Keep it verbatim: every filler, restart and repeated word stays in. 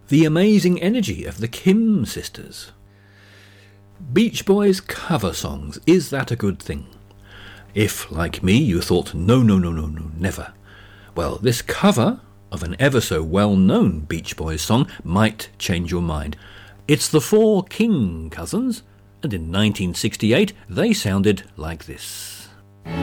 The amazing energy of the Kim sisters. Beach Boys cover songs, is that a good thing? If, like me, you thought no, no, no, no, no, never, well, this cover of an ever so well-known Beach Boys song might change your mind. It's the Four King Cousins, and in nineteen sixty-eight they sounded like this.